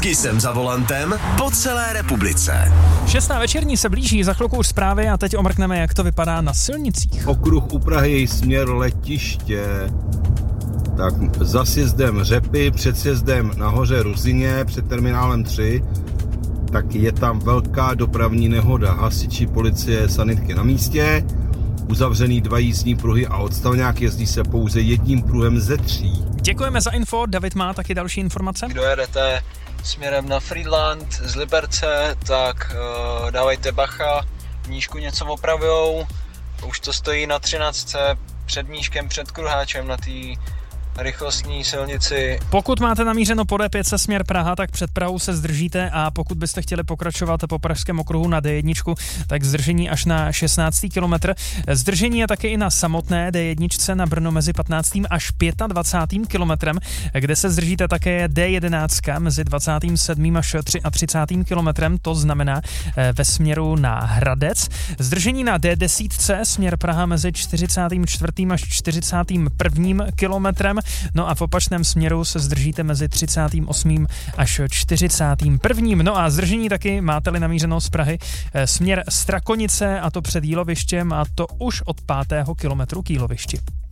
Ti jsem za volantem po celé republice. 6. večerní se blíží, za chvilku už zprávy a teď omrkneme, jak to vypadá na silnicích. Okruh u Prahy, směr letiště. Tak za sjezdem Řepy, před sjezdem nahoře Ruzině, před terminálem 3, tak je tam velká dopravní nehoda. Hasiči, policie, sanitky na místě, uzavřený 2 jízdní pruhy a odstavňák jezdí se pouze jedním pruhem ze 3. Děkujeme za info, David má taky další informace. Kdo jedete směrem na Frýdlant z Liberce, tak dávajte bacha, Mníšku něco opravujou, už to stojí na 13. před Mníškem, před Kruháčem na té rychlostní silnici. Pokud máte namířeno po D5 směr Praha, tak před Prahou se zdržíte a pokud byste chtěli pokračovat po pražském okruhu na D1, tak zdržení až na 16. kilometr. Zdržení je také i na samotné D1 na Brno mezi 15. až 25. kilometrem, kde se zdržíte také D11 mezi 27. až 33. kilometrem, to znamená ve směru na Hradec. Zdržení na D10 směr Praha mezi 44. až 41. kilometrem. No a v opačném směru se zdržíte mezi 38. až 41. No a zdržení taky máte-li namířeno z Prahy směr Strakonice, a to před Jílovištěm, a to už od 5. kilometru k Jílovišti.